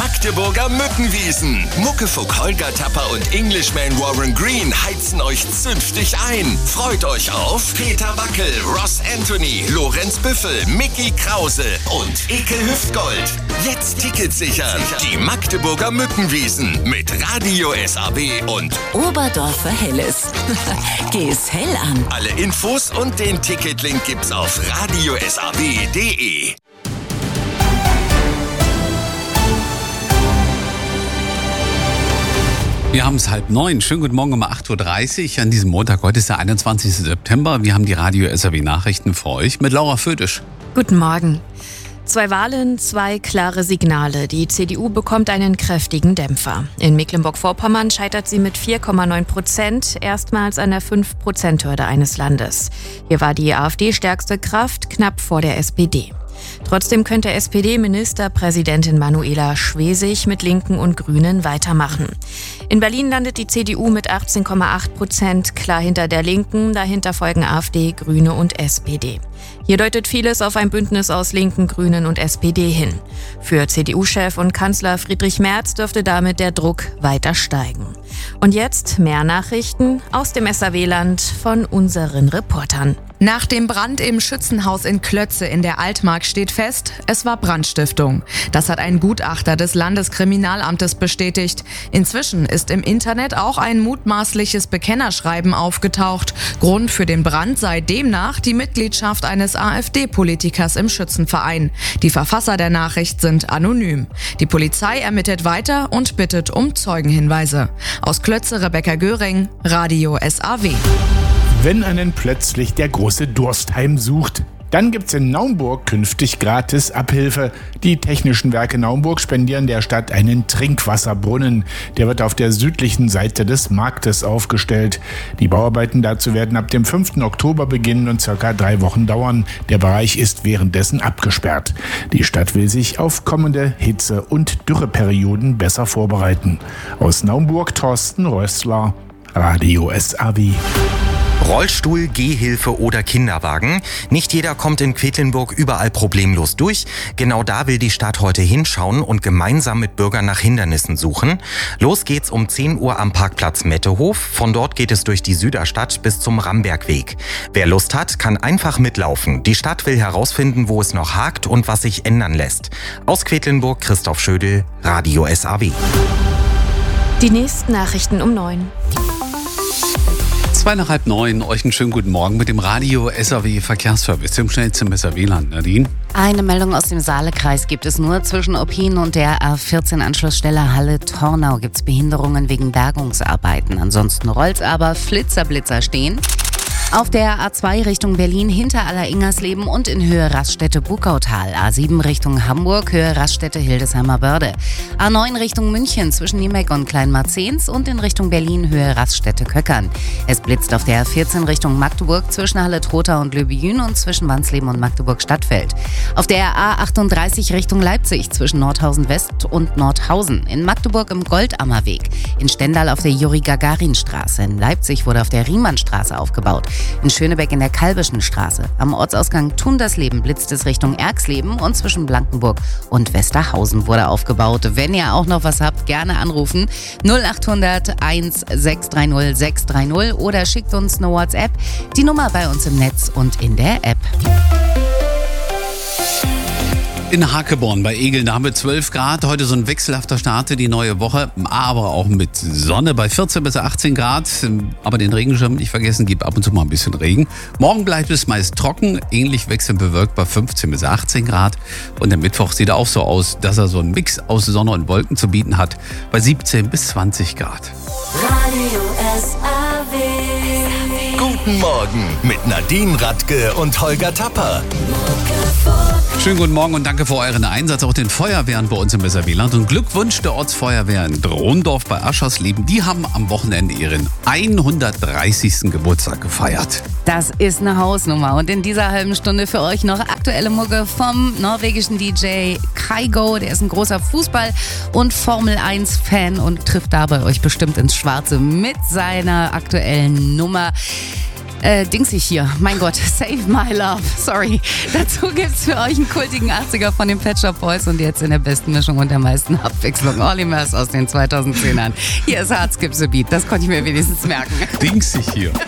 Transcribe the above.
Magdeburger Mückenwiesen. Muckefuck Holger Tapper und Englishman Warren Green heizen euch zünftig ein. Freut euch auf Peter Wackel, Ross Anthony, Lorenz Büffel, Mickey Krause und Ike Hüftgold. Jetzt Tickets sichern. Die Magdeburger Mückenwiesen mit Radio SAW und Oberdorfer Helles. Geh es hell an. Alle Infos und den Ticketlink gibt's auf radiosaw.de. Wir haben es 8:30. Schönen guten Morgen um 8:30 Uhr an diesem Montag. Heute ist der 21. September. Wir haben die Radio SAW Nachrichten für euch mit Laura Födisch. Guten Morgen. 2 Wahlen, 2 klare Signale. Die CDU bekommt einen kräftigen Dämpfer. In Mecklenburg-Vorpommern scheitert sie mit 4,9%, erstmals an der 5%-Hürde eines Landes. Hier war die AfD stärkste Kraft, knapp vor der SPD. Trotzdem könnte SPD-Ministerpräsidentin Manuela Schwesig mit Linken und Grünen weitermachen. In Berlin landet die CDU mit 18,8%, klar hinter der Linken, dahinter folgen AfD, Grüne und SPD. Hier deutet vieles auf ein Bündnis aus Linken, Grünen und SPD hin. Für CDU-Chef und Kanzler Friedrich Merz dürfte damit der Druck weiter steigen. Und jetzt mehr Nachrichten aus dem SAW-Land von unseren Reportern. Nach dem Brand im Schützenhaus in Klötze in der Altmark steht fest, es war Brandstiftung. Das hat ein Gutachter des Landeskriminalamtes bestätigt. Inzwischen ist im Internet auch ein mutmaßliches Bekennerschreiben aufgetaucht. Grund für den Brand sei demnach die Mitgliedschaft eines AfD-Politikers im Schützenverein. Die Verfasser der Nachricht sind anonym. Die Polizei ermittelt weiter und bittet um Zeugenhinweise. Aus Klötze Rebecca Göring, Radio SAW. Wenn einen plötzlich der große Durst heimsucht, dann gibt's in Naumburg künftig gratis Abhilfe. Die Technischen Werke Naumburg spendieren der Stadt einen Trinkwasserbrunnen. Der wird auf der südlichen Seite des Marktes aufgestellt. Die Bauarbeiten dazu werden ab dem 5. Oktober beginnen und ca. 3 Wochen dauern. Der Bereich ist währenddessen abgesperrt. Die Stadt will sich auf kommende Hitze- und Dürreperioden besser vorbereiten. Aus Naumburg Thorsten Rössler, Radio SAW. Rollstuhl, Gehhilfe oder Kinderwagen. Nicht jeder kommt in Quedlinburg überall problemlos durch. Genau da will die Stadt heute hinschauen und gemeinsam mit Bürgern nach Hindernissen suchen. Los geht's um 10 Uhr am Parkplatz Mettehof. Von dort geht es durch die Süderstadt bis zum Rambergweg. Wer Lust hat, kann einfach mitlaufen. Die Stadt will herausfinden, wo es noch hakt und was sich ändern lässt. Aus Quedlinburg Christoph Schödel, Radio SAW. Die nächsten Nachrichten um 9. 8:30, euch einen schönen guten Morgen mit dem Radio SAW Verkehrsservice im schnellsten SAW-Land. Nadine? Eine Meldung aus dem Saalekreis gibt es nur. Zwischen Oppin und der A14-Anschlussstelle Halle-Tornau gibt es Behinderungen wegen Bergungsarbeiten. Ansonsten rollt's aber, Flitzerblitzer stehen. Auf der A2 Richtung Berlin hinter Aller-Ingersleben und in Höhe Raststätte-Bukautal. A7 Richtung Hamburg, Höhe Raststätte-Hildesheimer Börde. A9 Richtung München zwischen Niemek und Kleinmarzens und in Richtung Berlin, Höhe Raststätte-Köckern. Es blitzt auf der A14 Richtung Magdeburg zwischen Halle-Trotha und Löbejün und zwischen Wansleben und Magdeburg-Stadtfeld. Auf der A38 Richtung Leipzig zwischen Nordhausen West und Nordhausen. In Magdeburg im Goldammerweg. In Stendal auf der Juri-Gagarin-Straße. In Leipzig wurde auf der Riemannstraße aufgebaut. In Schönebeck in der Kalbischen Straße. Am Ortsausgang Tundersleben blitzt es Richtung Erxleben und zwischen Blankenburg und Westerhausen wurde aufgebaut. Wenn ihr auch noch was habt, gerne anrufen. 0800 1630 630 oder schickt uns eine WhatsApp. Die Nummer bei uns im Netz und in der App. In Hakeborn bei Egeln, da haben wir 12 Grad. Heute so ein wechselhafter Start in die neue Woche, aber auch mit Sonne bei 14 bis 18 Grad. Aber den Regenschirm nicht vergessen, gibt ab und zu mal ein bisschen Regen. Morgen bleibt es meist trocken, ähnlich wechselnd bewölkt bei 15 bis 18 Grad. Und der Mittwoch sieht auch so aus, dass er so einen Mix aus Sonne und Wolken zu bieten hat, bei 17 bis 20 Grad. Radio SAW. Guten Morgen mit Nadine Radke und Holger Tapper. Schönen guten Morgen und danke für euren Einsatz auch den Feuerwehren bei uns im SAW-Land. Und Glückwunsch der Ortsfeuerwehr in Drondorf bei Aschersleben. Die haben am Wochenende ihren 130. Geburtstag gefeiert. Das ist eine Hausnummer. Und in dieser halben Stunde für euch noch aktuelle Mucke vom norwegischen DJ Kygo. Der ist ein großer Fußball- und Formel-1-Fan und trifft dabei euch bestimmt ins Schwarze mit seiner aktuellen Nummer. Dingsig hier. Mein Gott, Save My Love. Sorry. Dazu gibt's für euch einen kultigen 80er von den Pet Shop Boys und jetzt in der besten Mischung und der meisten Abwechslung. Olly Murs aus den 2010ern. Hier ist Hearts Skips a Beat. Das konnte ich mir wenigstens merken. Dingsig hier.